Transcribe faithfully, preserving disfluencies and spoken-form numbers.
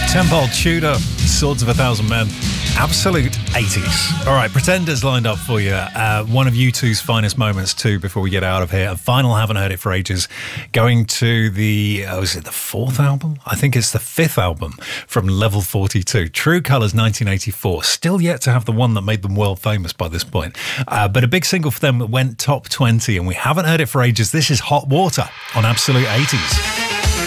Temple Tudor, Swords of a Thousand Men, absolute eighties. All right, Pretenders lined up for you. Uh, one of U two's finest moments too before we get out of here. A final, haven't heard it for ages. Going to the, oh, is it the fourth album? I think it's the fifth album from Level forty-two. True Colours nineteen eighty-four. Still yet to have the one that made them world famous by this point. Uh, but a big single for them that went top twenty and we haven't heard it for ages. This is Hot Water on Absolute eighties.